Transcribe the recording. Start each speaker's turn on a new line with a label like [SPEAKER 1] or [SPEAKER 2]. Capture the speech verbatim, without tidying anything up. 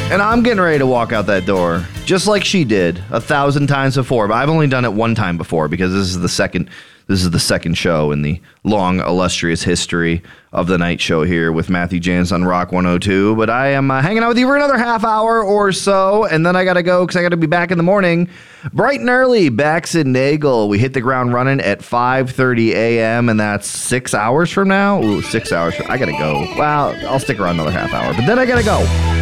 [SPEAKER 1] And I'm getting ready to walk out that door, just like she did a thousand times before. But I've only done it one time before because this is the second. This is the second show in the long, illustrious history of the night show here with Matthew James on Rock one oh two. But I am uh, hanging out with you for another half hour or so, and then I got to go because I got to be back in the morning, bright and early. Bax and Nagel. We hit the ground running at five thirty a.m., and that's six hours from now. Ooh, six hours. From, I got to go. Well, I'll stick around another half hour, but then I got to go.